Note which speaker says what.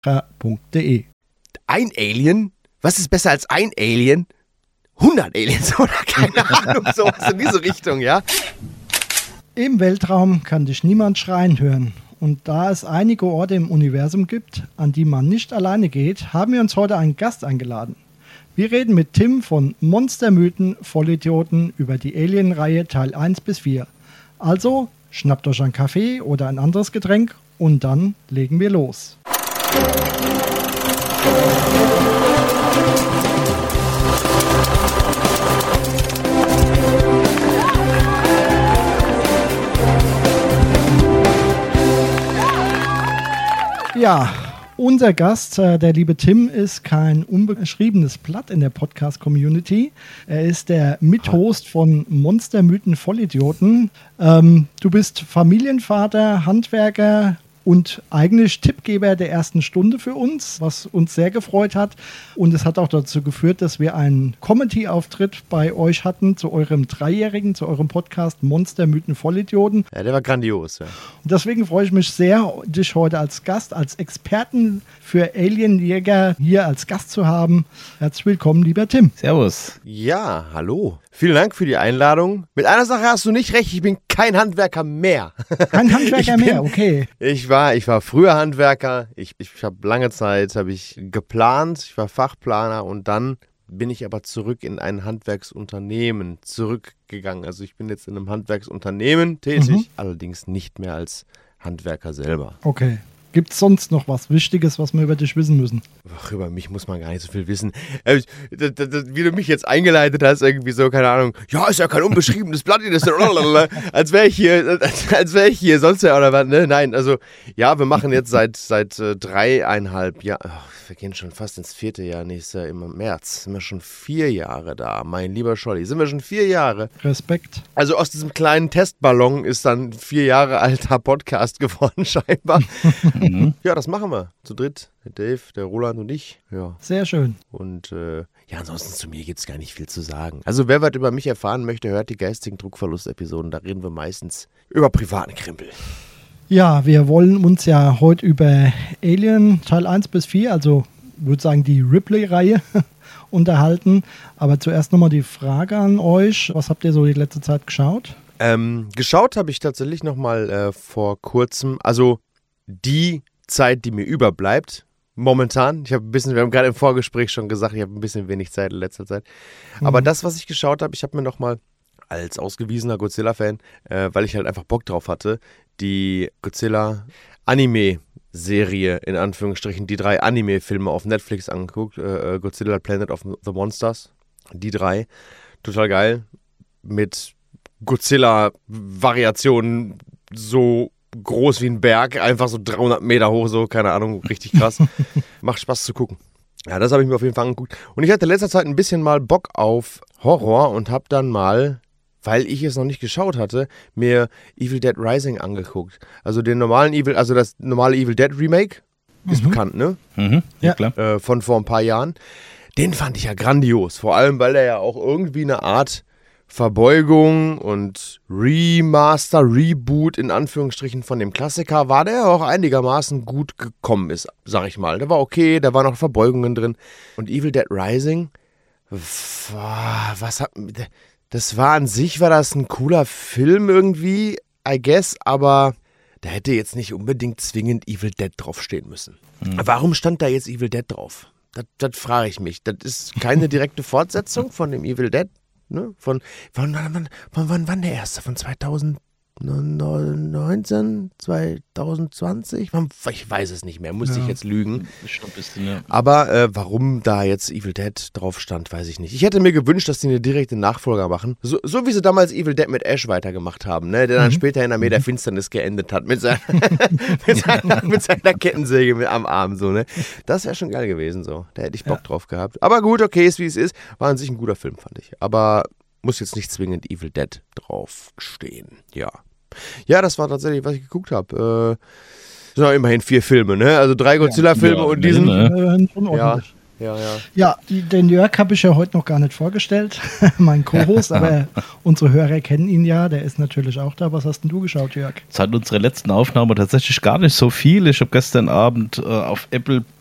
Speaker 1: .de.
Speaker 2: Ein Alien? Was ist besser als ein Alien? 100 Aliens oder keine Ahnung, sowas in diese Richtung, ja?
Speaker 1: Im Weltraum kann dich niemand schreien hören. Und da es einige Orte im Universum gibt, an die man nicht alleine geht, haben wir uns heute einen Gast eingeladen. Wir reden mit Tim von Monstermythen, Vollidioten über die Alien-Reihe Teil 1 bis 4. Also schnappt euch einen Kaffee oder ein anderes Getränk und dann legen wir los. Ja, unser Gast, der liebe Tim, ist kein unbeschriebenes Blatt in der Podcast-Community. Er ist der Mithost von Monstermythen Vollidioten. Du bist Familienvater, Handwerker und eigentlich Tippgeber der ersten Stunde für uns, was uns sehr gefreut hat. Und es hat auch dazu geführt, dass wir einen Comedy-Auftritt bei euch hatten zu eurem Dreijährigen, zu eurem Podcast Monstermythen Vollidioten.
Speaker 2: Ja, der war grandios, ja.
Speaker 1: Und deswegen freue ich mich sehr, dich heute als Gast, als Experten für Alienjäger hier als Gast zu haben. Herzlich willkommen, lieber Tim.
Speaker 3: Servus.
Speaker 2: Ja, hallo. Vielen Dank für die Einladung. Mit einer Sache hast du nicht recht, ich bin kein Handwerker mehr.
Speaker 1: Kein Handwerker mehr, okay.
Speaker 2: Ich war früher Handwerker. Ich habe lange Zeit geplant, ich war Fachplaner und dann bin ich aber zurück in ein Handwerksunternehmen zurückgegangen. Also ich bin jetzt in einem Handwerksunternehmen tätig, allerdings nicht mehr als Handwerker selber.
Speaker 1: Okay. Gibt es sonst noch was Wichtiges, was wir über dich wissen müssen?
Speaker 2: Ach, über mich muss man gar nicht so viel wissen. Wie du mich jetzt eingeleitet hast, irgendwie so, keine Ahnung, ja, ist ja kein unbeschriebenes Blatt, das als wäre ich hier sonst ja oder was, ne? Nein, also, ja, wir machen jetzt seit 3,5 Jahren, wir gehen schon fast ins 4. Jahr, nächstes Jahr im März, sind wir schon 4 Jahre da, mein lieber Scholli, sind wir schon 4 Jahre.
Speaker 1: Respekt.
Speaker 2: Also aus diesem kleinen Testballon ist dann 4 Jahre alter Podcast geworden, scheinbar. Ja, das machen wir. Zu dritt. Der Dave, der Roland und ich. Ja.
Speaker 1: Sehr schön.
Speaker 2: Und ja, ansonsten zu mir gibt es gar nicht viel zu sagen. Also wer was über mich erfahren möchte, hört die geistigen Druckverlust-Episoden. Da reden wir meistens über privaten Krempel.
Speaker 1: Ja, wir wollen uns ja heute über Alien Teil 1 bis 4, also würde sagen die Ripley-Reihe, unterhalten. Aber zuerst nochmal die Frage an euch. Was habt ihr so die letzte Zeit geschaut?
Speaker 2: Geschaut habe ich tatsächlich nochmal vor kurzem. Also die Zeit, die mir überbleibt, momentan. Wir haben gerade im Vorgespräch schon gesagt, ich habe ein bisschen wenig Zeit in letzter Zeit. Aber das, was ich geschaut habe, ich habe mir nochmal als ausgewiesener Godzilla-Fan, weil ich halt einfach Bock drauf hatte, die Godzilla-Anime-Serie, in Anführungsstrichen, die 3 Anime-Filme auf Netflix angeguckt. Godzilla Planet of the Monsters. Die 3. Total geil. Mit Godzilla-Variationen so groß wie ein Berg, einfach so 300 Meter hoch, so, keine Ahnung, richtig krass. Macht Spaß zu gucken. Ja, das habe ich mir auf jeden Fall angeguckt. Und ich hatte in letzter Zeit ein bisschen mal Bock auf Horror und habe dann mal, weil ich es noch nicht geschaut hatte, mir Evil Dead Rising angeguckt. Also das normale Evil Dead Remake ist bekannt, ne?
Speaker 3: Ja, klar.
Speaker 2: Von vor ein paar Jahren. Den fand ich ja grandios. Vor allem, weil er ja auch irgendwie eine Art Verbeugung und Reboot in Anführungsstrichen von dem Klassiker war, der auch einigermaßen gut gekommen ist, sag ich mal. Der war okay, da waren noch Verbeugungen drin. Und Evil Dead Rising, das war an sich, war das ein cooler Film irgendwie, I guess, aber da hätte jetzt nicht unbedingt zwingend Evil Dead draufstehen müssen. Warum stand da jetzt Evil Dead drauf? Das frage ich mich. Das ist keine direkte Fortsetzung von dem Evil Dead. Ne? Von wann der erste? Von 2019, 2020? Ich weiß es nicht mehr, musste ich jetzt lügen.
Speaker 3: Schon ein bisschen, ja.
Speaker 2: Aber warum da jetzt Evil Dead drauf stand, weiß ich nicht. Ich hätte mir gewünscht, dass die eine direkte Nachfolger machen. So wie sie damals Evil Dead mit Ash weitergemacht haben, ne? Der dann später in der Finsternis geendet hat mit seiner Kettensäge am Arm. So, ne? Das wäre schon geil gewesen. So. Da hätte ich Bock drauf gehabt. Aber gut, okay, ist wie es ist. War an sich ein guter Film, fand ich. Aber muss jetzt nicht zwingend Evil Dead draufstehen. Ja. Ja, das war tatsächlich, was ich geguckt habe. Immerhin 4 Filme, ne? Also 3 Godzilla-Filme und diesen.
Speaker 1: Ja, den Jörg habe ich ja heute noch gar nicht vorgestellt, mein Co-Host, aber unsere Hörer kennen ihn ja, der ist natürlich auch da. Was hast denn du geschaut, Jörg?
Speaker 3: Seit unserer letzten Aufnahme tatsächlich gar nicht so viel. Ich habe gestern Abend auf Apple